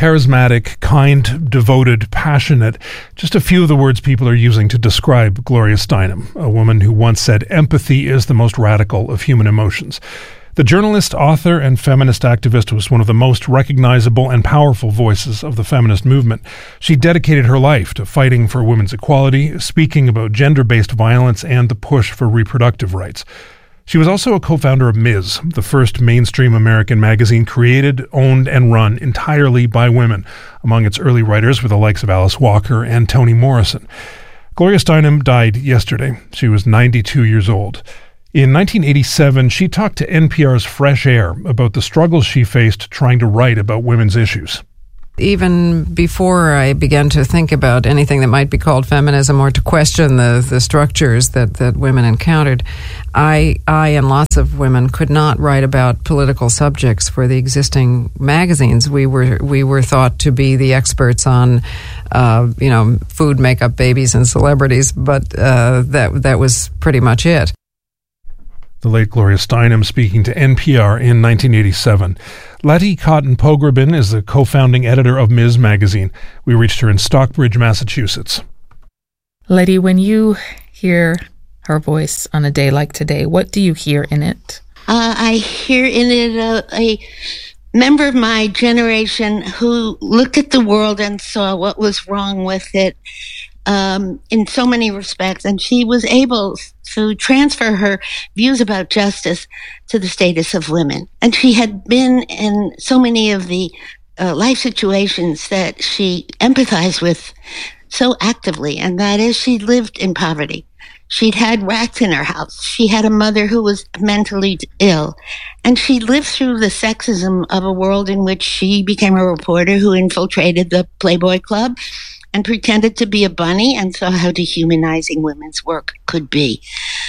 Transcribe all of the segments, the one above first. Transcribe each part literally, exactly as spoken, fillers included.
charismatic, kind, devoted, passionate. Just a few of the words people are using to describe Gloria Steinem, a woman who once said empathy is the most radical of human emotions. The journalist, author, and feminist activist was one of the most recognizable and powerful voices of the feminist movement. She dedicated her life to fighting for women's equality, speaking about gender-based violence, and the push for reproductive rights. She was also a co-founder of Miz, the first mainstream American magazine created, owned, and run entirely by women. Among its early writers were the likes of Alice Walker and Toni Morrison. Gloria Steinem died yesterday. She was ninety-two years old. In nineteen eighty-seven, she talked to N P R's Fresh Air about the struggles she faced trying to write about women's issues. Even before I began to think about anything that might be called feminism or to question the, the structures that, that women encountered, I, I and lots of women could not write about political subjects for the existing magazines. We were we were thought to be the experts on, uh, you know, food, makeup, babies, and celebrities, but uh, that that was pretty much it. The late Gloria Steinem speaking to N P R in nineteen eighty-seven. Letty Cotton Pogrebin is the co-founding editor of Miz Magazine. We reached her in Stockbridge, Massachusetts. Letty, when you hear her voice on a day like today, what do you hear in it? Uh, I hear in it a, a member of my generation who looked at the world and saw what was wrong with it um, in so many respects, and she was able to transfer her views about justice to the status of women. And she had been in so many of the uh, life situations that she empathized with so actively, and that is she lived in poverty. She'd had rats in her house. She had a mother who was mentally ill. And she lived through the sexism of a world in which she became a reporter who infiltrated the Playboy Club and pretended to be a bunny and saw how dehumanizing women's work could be.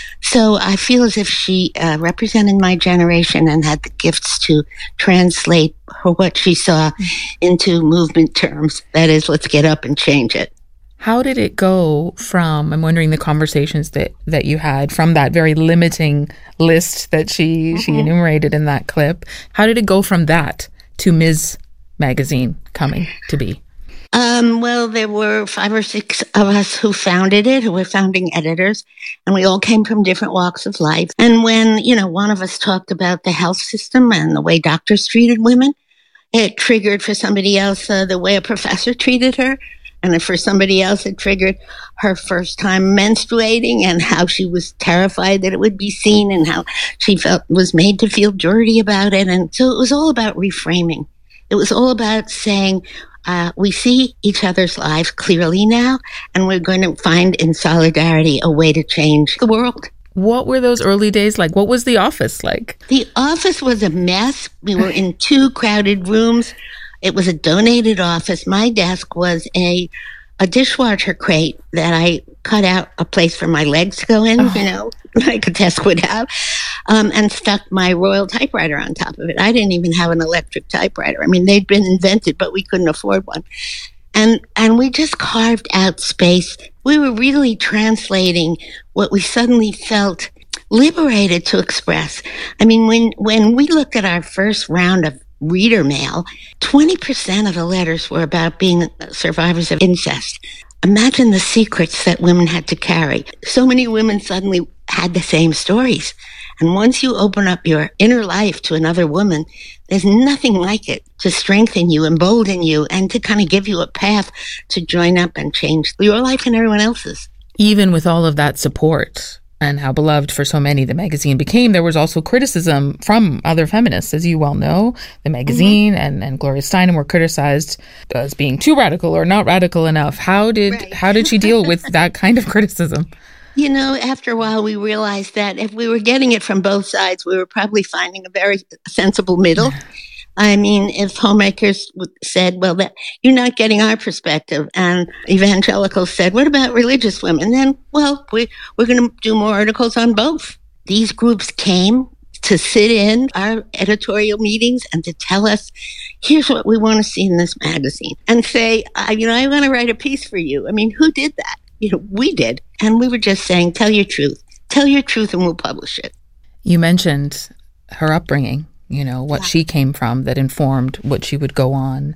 So I feel as if she uh, represented my generation and had the gifts to translate her, what she saw into movement terms. That is, let's get up and change it. How did it go from, I'm wondering the conversations that, that you had from that very limiting list that she, mm-hmm. she enumerated in that clip. How did it go from that to Miz Magazine coming to be? Um, well, there were five or six of us who founded it, who were founding editors, and we all came from different walks of life. And when, you know, one of us talked about the health system and the way doctors treated women, it triggered for somebody else uh, the way a professor treated her. And for somebody else, it triggered her first time menstruating and how she was terrified that it would be seen and how she felt was made to feel dirty about it. And so it was all about reframing. It was all about saying, uh, we see each other's lives clearly now, and we're going to find in solidarity a way to change the world. What were those early days like? What was the office like? The office was a mess. We were in two crowded rooms. It was a donated office. My desk was a a dishwasher crate that I cut out a place for my legs to go in, oh. you know, like a desk would have, um, and stuck my Royal typewriter on top of it. I didn't even have an electric typewriter. I mean, they'd been invented, but we couldn't afford one. And and we just carved out space. We were really translating what we suddenly felt liberated to express. I mean, when, when we looked at our first round of reader mail, twenty percent of the letters were about being survivors of incest. Imagine the secrets that women had to carry. So many women suddenly had the same stories. And once you open up your inner life to another woman, there's nothing like it to strengthen you, embolden you, and to kind of give you a path to join up and change your life and everyone else's. Even with all of that support and how beloved for so many the magazine became, there was also criticism from other feminists. As you well know, the magazine mm-hmm. and, and Gloria Steinem were criticized as being too radical or not radical enough. How did right. how did she deal with that kind of criticism? You know, after a while, we realized that if we were getting it from both sides, we were probably finding a very sensible middle. I mean, if homemakers said, well, that you're not getting our perspective, and evangelicals said, what about religious women? Then, well, we, we're going to do more articles on both. These groups came to sit in our editorial meetings and to tell us, here's what we want to see in this magazine. And say, uh, you know, I want to write a piece for you. I mean, who did that? You know, we did. And we were just saying, tell your truth. Tell your truth and we'll publish it. You mentioned her upbringing. You know, what yeah. she came from that informed what she would go on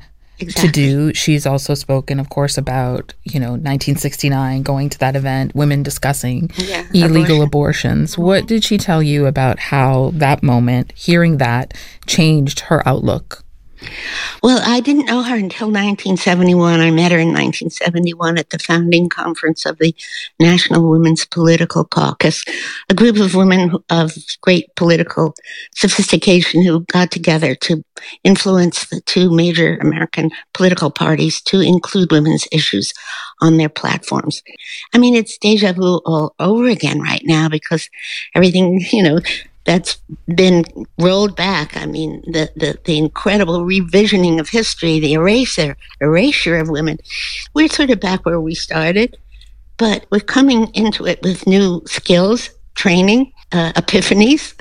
exactly. to do. She's also spoken, of course, about, you know, nineteen sixty-nine, going to that event, women discussing yeah, illegal abortion. abortions. What did she tell you about how that moment, hearing that, changed her outlook? Well, I didn't know her until nineteen seventy-one. I met her in nineteen seventy-one at the founding conference of the National Women's Political Caucus, a group of women of great political sophistication who got together to influence the two major American political parties to include women's issues on their platforms. I mean, it's deja vu all over again right now because everything, you know, that's been rolled back. I mean, the, the, the incredible revisioning of history, the erasure, erasure of women. We're sort of back where we started, but we're coming into it with new skills, training, uh, epiphanies,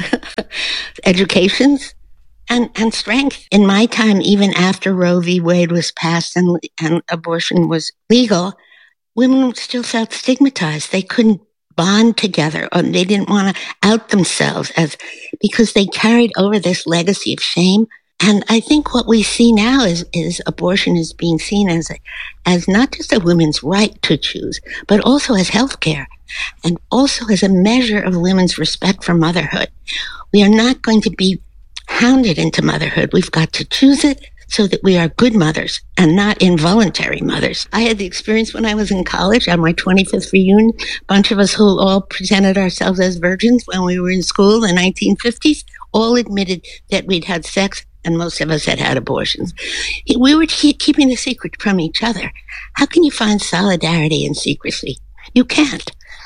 educations, and, and strength. In my time, even after Roe v. Wade was passed and, and abortion was legal, women still felt stigmatized. They couldn't bond together, or they didn't want to out themselves as because they carried over this legacy of shame. And I think what we see now is is abortion is being seen as a, as not just a woman's right to choose, but also as healthcare, and also as a measure of women's respect for motherhood. We are not going to be hounded into motherhood. We've got to choose it so that we are good mothers and not involuntary mothers. I had the experience when I was in college on my twenty-fifth reunion. A bunch of us who all presented ourselves as virgins when we were in school in the nineteen fifties all admitted that we'd had sex, and most of us had had abortions. We were keep, keeping the secret from each other. How can you find solidarity in secrecy? You can't.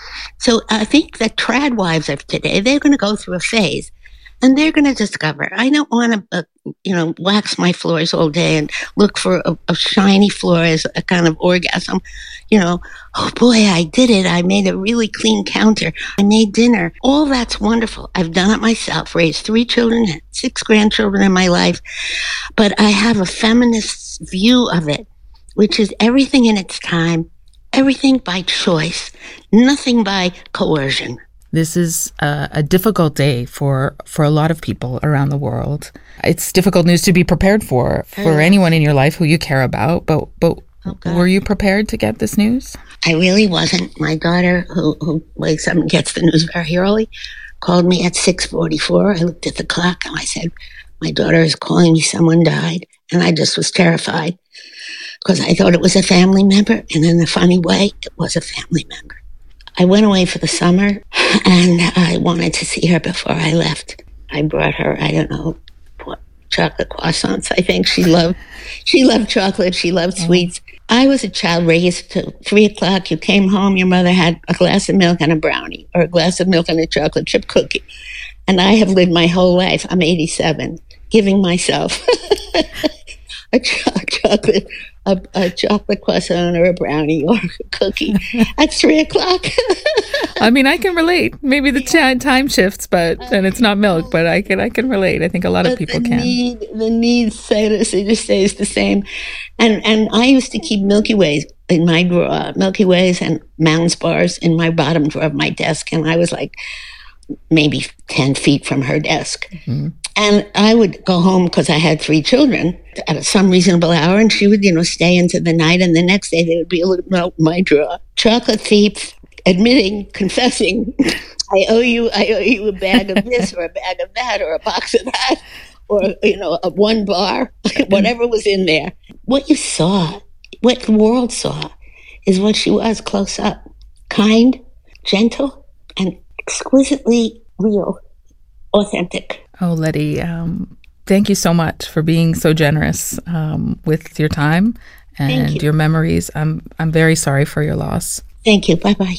So I think that trad wives of today, they're going to go through a phase. And they're going to discover, I don't want to, uh, you know, wax my floors all day and look for a, a shiny floor as a kind of orgasm. You know, oh boy, I did it. I made a really clean counter. I made dinner. All that's wonderful. I've done it myself, raised three children, had six grandchildren in my life. But I have a feminist view of it, which is everything in its time, everything by choice, nothing by coercion. This is a, a difficult day for, for a lot of people around the world. It's difficult news to be prepared for, for anyone in your life who you care about. But but oh, were you prepared to get this news? I really wasn't. My daughter, who, who wakes up and gets the news very early, called me at six forty-four. I looked at the clock and I said, my daughter is calling me, someone died. And I just was terrified because I thought it was a family member. And in a funny way, it was a family member. I went away for the summer, and I wanted to see her before I left. I brought her, I don't know, what, chocolate croissants. I think she loved, she loved chocolate. She loved sweets. I was a child raised to three o'clock. You came home, your mother had a glass of milk and a brownie, or a glass of milk and a chocolate chip cookie. And I have lived my whole life. I'm eighty-seven, giving myself a cho- chocolate. A, a chocolate croissant or a brownie or a cookie at three o'clock. I mean, I can relate. Maybe the t- time shifts, but and it's not milk, but I can I can relate. I think a lot but of people the can. Need, the need stays, stays the same. And and I used to keep Milky Ways in my drawer, Milky Ways and Mounds bars in my bottom drawer of my desk. And I was like maybe ten feet from her desk. Mm-hmm. And I would go home because I had three children at some reasonable hour, and she would, you know, stay into the night. And the next day they would be able to melt my drawer. Chocolate thief, admitting, confessing, I owe you, I owe you a bag of this or a bag of that or a box of that or, you know, a one bar, whatever was in there. What you saw, what the world saw, is what she was close up. Kind, gentle, and exquisitely real, authentic. Oh, Letty, um, thank you so much for being so generous um, with your time and you. your memories. I'm I'm very sorry for your loss. Thank you. Bye-bye.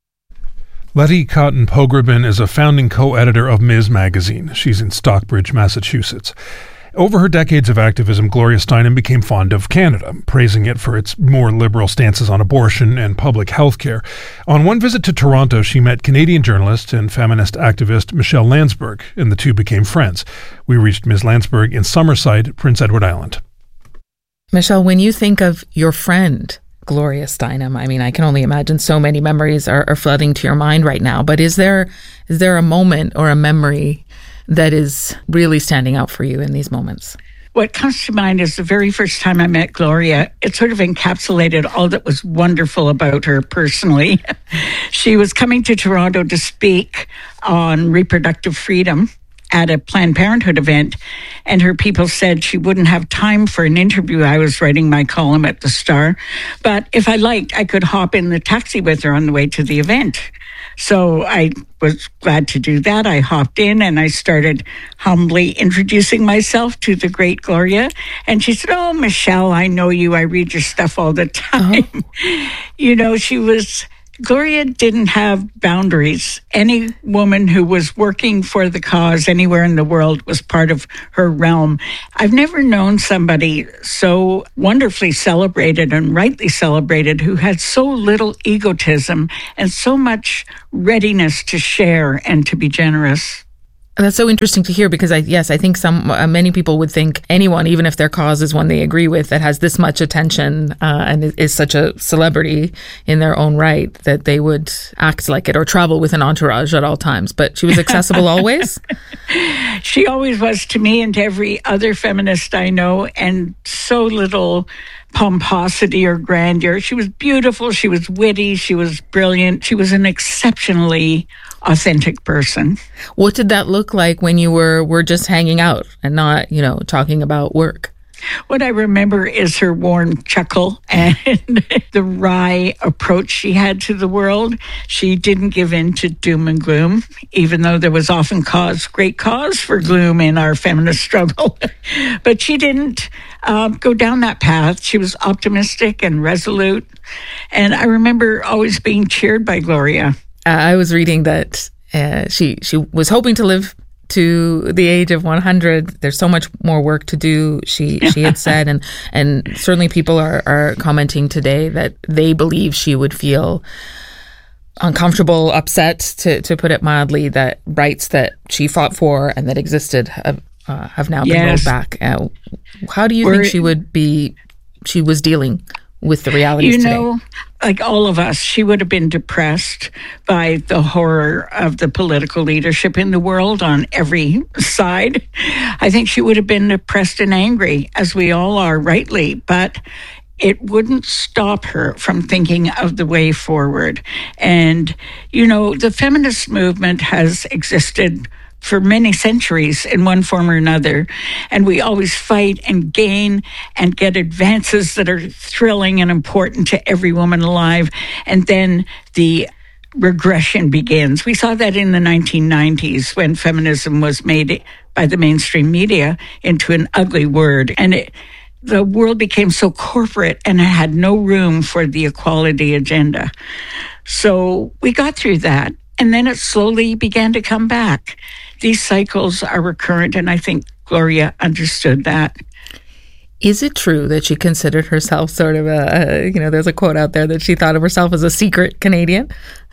Letty Cotton Pogrebin is a founding co-editor of Miz Magazine. She's in Stockbridge, Massachusetts. Over her decades of activism, Gloria Steinem became fond of Canada, praising it for its more liberal stances on abortion and public health care. On one visit to Toronto, she met Canadian journalist and feminist activist Michelle Landsberg, and the two became friends. We reached Miz Landsberg in Summerside, Prince Edward Island. Michelle, when you think of your friend, Gloria Steinem, I mean, I can only imagine so many memories are, are flooding to your mind right now, but is there is there a moment or a memory that is really standing out for you in these moments? what comes to mind is the very first time I met Gloria. It sort of encapsulated all that was wonderful about her personally. She was coming to Toronto to speak on reproductive freedom at a Planned Parenthood event, and her people said she wouldn't have time for an interview. I was writing my column at the Star, but if I liked, I could hop in the taxi with her on the way to the event. So I was glad to do that. I hopped in and I started humbly introducing myself to the great Gloria. And she said, "Oh, Michelle, I know you. I read your stuff all the time." Uh-huh. You know, she was... Gloria didn't have boundaries. Any woman who was working for the cause anywhere in the world was part of her realm. I've never known somebody so wonderfully celebrated and rightly celebrated who had so little egotism and so much readiness to share and to be generous. That's so interesting to hear because I yes, I think some uh, many people would think anyone, even if their cause is one they agree with, that has this much attention uh, and is, is such a celebrity in their own right, that they would act like it or travel with an entourage at all times. But she was accessible always? She always was to me and to every other feminist I know, and so little pomposity or grandeur. She was beautiful. She was witty. She was brilliant. She was an exceptionally authentic person. What did that look like when you were, were just hanging out and not, you know, talking about work? What I remember is her warm chuckle and the wry approach she had to the world. She didn't give in to doom and gloom, even though there was often cause, great cause for gloom in our feminist struggle. But she didn't um, go down that path. She was optimistic and resolute. And I remember always being cheered by Gloria. Uh, I was reading that uh, she she was hoping to live to the age of one hundred. There's so much more work to do, she she had said, and and certainly people are, are commenting today that they believe she would feel uncomfortable, upset, to, to put it mildly, that rights that she fought for and that existed have, uh, have now been yes. rolled back. Uh, how do you We're, think she would be, she was dealing with the realities you today? You know, like all of us, she would have been depressed by the horror of the political leadership in the world on every side. I think she would have been depressed and angry, as we all are, rightly, but it wouldn't stop her from thinking of the way forward. And, you know, the feminist movement has existed for many centuries in one form or another. And we always fight and gain and get advances that are thrilling and important to every woman alive. And then the regression begins. We saw that in the nineteen nineties when feminism was made by the mainstream media into an ugly word. And it, the world became so corporate and it had no room for the equality agenda. So we got through that. And then it slowly began to come back. These cycles are recurrent, and I think Gloria understood that. Is it true that she considered herself sort of a, a, you know, there's a quote out there that she thought of herself as a secret Canadian?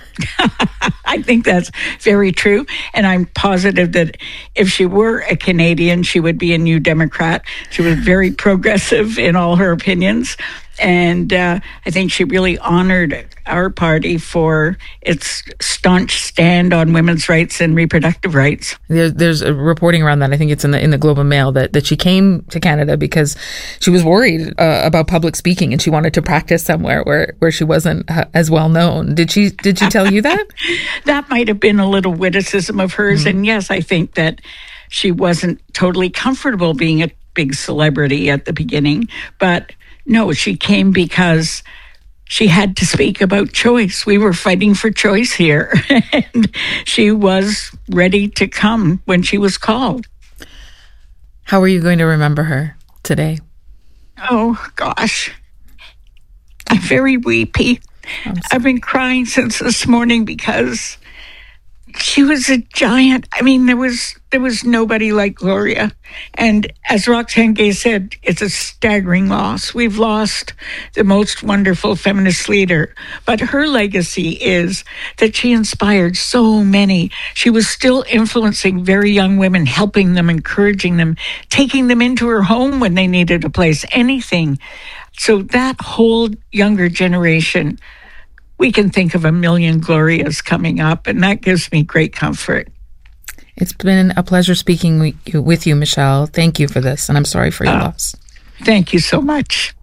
I think that's very true. And I'm positive that if she were a Canadian, she would be a New Democrat. She was very progressive in all her opinions. And uh, I think she really honored our party for its staunch stand on women's rights and reproductive rights. There's, there's a reporting around that. I think it's in the in the Globe and Mail that, that she came to Canada because she was worried uh, about public speaking and she wanted to practice somewhere where, where she wasn't uh, as well known. Did she did she tell you that? That might have been a little witticism of hers. Mm-hmm. And yes, I think that she wasn't totally comfortable being a big celebrity at the beginning, but no, she came because she had to speak about choice. We were fighting for choice here, and she was ready to come when she was called. How are you going to remember her today? Oh, gosh. I'm very weepy. I'm I've been crying since this morning because she was a giant. I mean, there was there was nobody like Gloria. And as Roxane Gay said, it's a staggering loss. We've lost the most wonderful feminist leader. But her legacy is that she inspired so many. She was still influencing very young women, helping them, encouraging them, taking them into her home when they needed a place, anything. So that whole younger generation, we can think of a million Glorias coming up, and that gives me great comfort. It's been a pleasure speaking with you, Michelle. Thank you for this, and I'm sorry for your uh, loss. Thank you so much.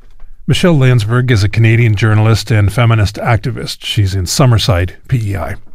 Michelle Landsberg is a Canadian journalist and feminist activist. She's in Summerside, P E I.